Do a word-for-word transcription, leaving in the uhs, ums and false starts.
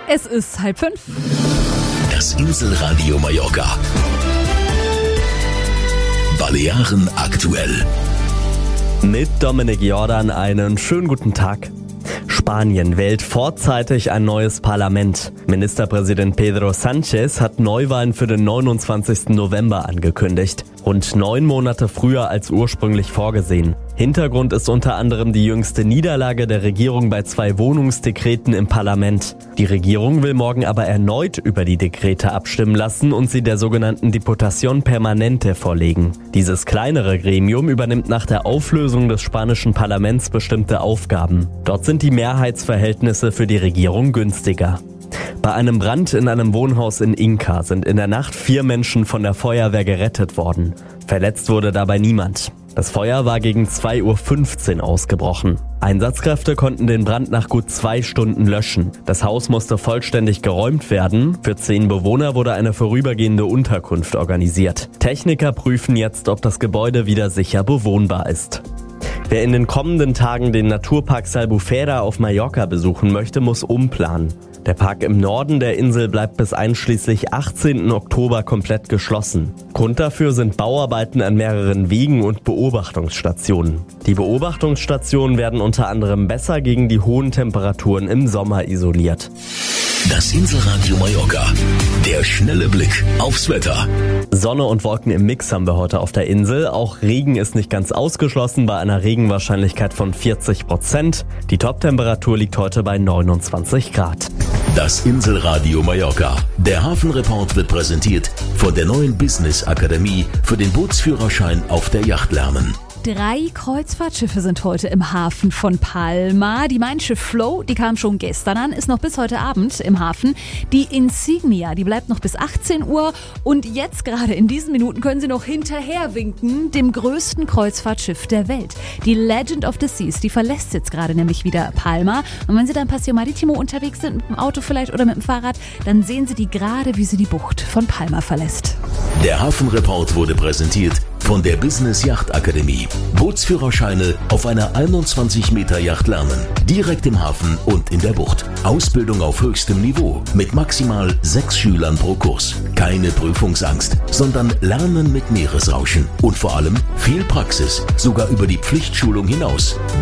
Es ist halb fünf. Das Inselradio Mallorca. Balearen aktuell. Mit Dominik Jordan einen schönen guten Tag. Spanien wählt vorzeitig ein neues Parlament. Ministerpräsident Pedro Sánchez hat Neuwahlen für den neunundzwanzigsten November angekündigt. Rund neun Monate früher als ursprünglich vorgesehen. Hintergrund ist unter anderem die jüngste Niederlage der Regierung bei zwei Wohnungsdekreten im Parlament. Die Regierung will morgen aber erneut über die Dekrete abstimmen lassen und sie der sogenannten Diputación Permanente vorlegen. Dieses kleinere Gremium übernimmt nach der Auflösung des spanischen Parlaments bestimmte Aufgaben. Dort sind die Mehrheitsverhältnisse für die Regierung günstiger. Bei einem Brand in einem Wohnhaus in Inca sind in der Nacht vier Menschen von der Feuerwehr gerettet worden. Verletzt wurde dabei niemand. Das Feuer war gegen zwei Uhr fünfzehn ausgebrochen. Einsatzkräfte konnten den Brand nach gut zwei Stunden löschen. Das Haus musste vollständig geräumt werden. Für zehn Bewohner wurde eine vorübergehende Unterkunft organisiert. Techniker prüfen jetzt, ob das Gebäude wieder sicher bewohnbar ist. Wer in den kommenden Tagen den Naturpark Albufera auf Mallorca besuchen möchte, muss umplanen. Der Park im Norden der Insel bleibt bis einschließlich achtzehnten Oktober komplett geschlossen. Grund dafür sind Bauarbeiten an mehreren Wegen und Beobachtungsstationen. Die Beobachtungsstationen werden unter anderem besser gegen die hohen Temperaturen im Sommer isoliert. Das Inselradio Mallorca. Der schnelle Blick aufs Wetter. Sonne und Wolken im Mix haben wir heute auf der Insel. Auch Regen ist nicht ganz ausgeschlossen bei einer Regenwahrscheinlichkeit von vierzig Prozent. Die Toptemperatur liegt heute bei neunundzwanzig Grad. Das Inselradio Mallorca. Der Hafenreport wird präsentiert von der neuen Business Akademie für den Bootsführerschein auf der Yacht lernen. Drei Kreuzfahrtschiffe sind heute im Hafen von Palma. Die Mein Schiff Flow, die kam schon gestern an, ist noch bis heute Abend im Hafen. Die Insignia, die bleibt noch bis achtzehn Uhr. Und jetzt gerade in diesen Minuten können Sie noch hinterher winken, dem größten Kreuzfahrtschiff der Welt. Die Legend of the Seas, die verlässt jetzt gerade nämlich wieder Palma. Und wenn Sie dann Paseo Maritimo unterwegs sind, mit dem Auto vielleicht oder mit dem Fahrrad, dann sehen Sie die gerade, wie sie die Bucht von Palma verlässt. Der Hafenreport wurde präsentiert von der Business Yacht Akademie. Bootsführerscheine auf einer einundzwanzig Meter Yacht lernen. Direkt im Hafen und in der Bucht. Ausbildung auf höchstem Niveau mit maximal sechs Schülern pro Kurs. Keine Prüfungsangst, sondern Lernen mit Meeresrauschen. Und vor allem viel Praxis, sogar über die Pflichtschulung hinaus.